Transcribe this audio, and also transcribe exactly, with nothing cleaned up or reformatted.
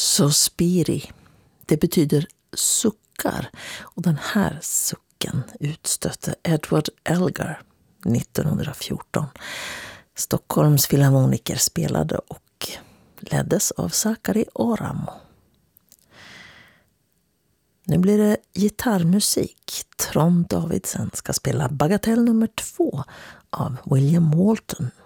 Sospiri. Det betyder suckar, och den här sucken utstötte Edward Elgar nittonhundrafjorton. Stockholms filharmoniker spelade och leddes av Sakari Oramo. Nu blir det gitarrmusik. Trond Davidsen ska spela bagatell nummer två av William Walton.